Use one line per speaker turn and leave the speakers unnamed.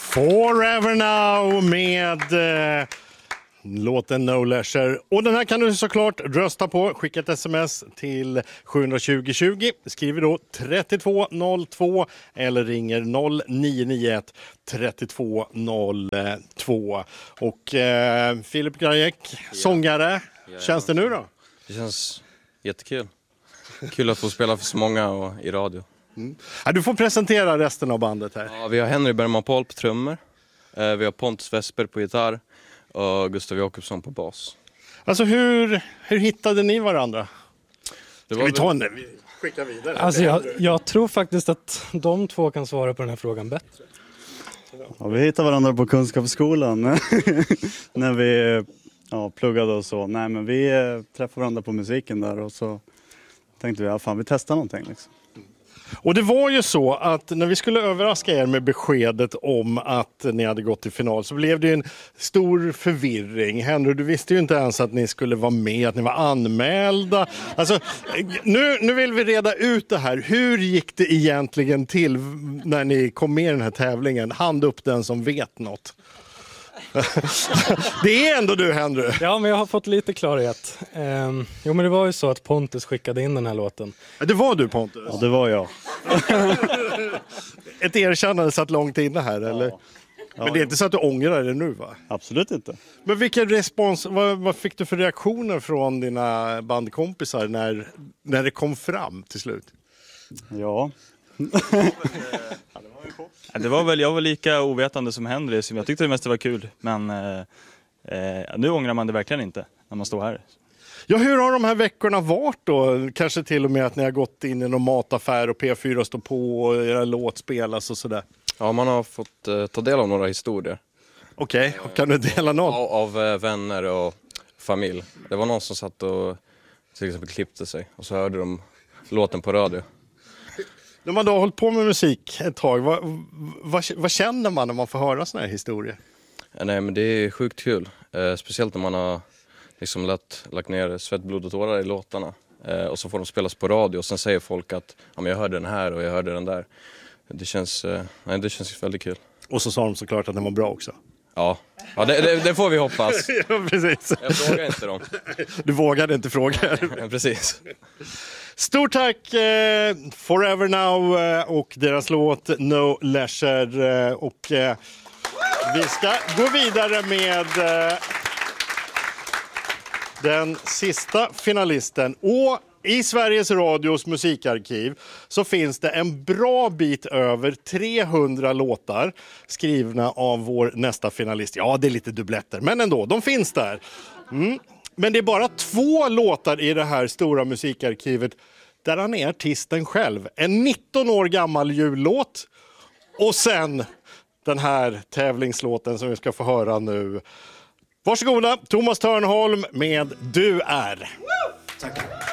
Forever Now med låten No Leisure. Och den här kan du såklart rösta på. Skicka ett sms till 72020. Skriver då 3202 eller ringer 0991 3202. Och Filip Grajek, sångare. Känns det nu då?
Det känns jättekul. Kul att få spela för så många och i radio.
Ja, du får presentera resten av bandet här.
Ja, vi har Henry Bergman-Paul på trummor. Vi har Pontus Vesper på gitarr. Och Gustav Jakobsson på bas.
Alltså hur hittade ni varandra? Ska vi ta vi skickar vidare?
Alltså jag tror faktiskt att de två kan svara på den här frågan bättre.
Ja, vi hittade varandra på Kunskapsskolan när vi pluggade och så. Nej, men vi träffade varandra på musiken där och så tänkte vi, vi testar någonting liksom.
Och det var ju så att när vi skulle överraska er med beskedet om att ni hade gått till final så blev det ju en stor förvirring. Henry, du visste ju inte ens att ni skulle vara med, att ni var anmälda. Alltså, nu vill vi reda ut det här. Hur gick det egentligen till när ni kom med i den här tävlingen? Hand upp den som vet något. Det är ändå du, Henry.
Ja, men jag har fått lite klarhet. Men det var ju så att Pontus skickade in den här låten.
Det var du, Pontus?
Ja, det var jag.
Ett erkännande satt långt inne här, eller? Ja. Men det är inte så att du ångrar det nu, va?
Absolut inte.
Men vilken respons, vad fick du för reaktioner från dina bandkompisar när det kom fram till slut?
Ja.
Jag var lika ovetande som Henry, så jag tyckte det mest var kul. Men nu ångrar man det verkligen inte när man står här.
Ja, hur har de här veckorna varit då? Kanske till och med att ni har gått in i någon mataffär och P4 står på och era låt spelas och sådär.
Ja, man har fått ta del av några historier.
Okej, kan du dela någon?
Av vänner och familj. Det var någon som satt och till exempel klippte sig och så hörde de låten på radio.
När man då har hållit på med musik ett tag, vad känner man när man får höra såna här historier?
Nej, men det är sjukt kul. Speciellt när man har liksom lagt ner svett, blod och tårar i låtarna. Och så får de spelas på radio och sen säger folk att jag hörde den här och jag hörde den där. Det känns väldigt kul.
Och så sa de såklart att den var bra också.
Ja, det får vi hoppas.
Ja, precis.
Jag frågar inte dem.
Du vågade inte fråga.
Ja, precis.
Stort tack Forever Now och deras låt No Leisure. Och vi ska gå vidare med den sista finalisten. Och i Sveriges Radios musikarkiv så finns det en bra bit över 300 låtar skrivna av vår nästa finalist. Ja, det är lite dubbletter, men ändå, de finns där. Men det är bara 2 låtar i det här stora musikarkivet där han är artisten själv. En 19 år gammal jullåt och sen den här tävlingslåten som vi ska få höra nu. Varsågoda, Thomas Törnholm med Du är.
Tack.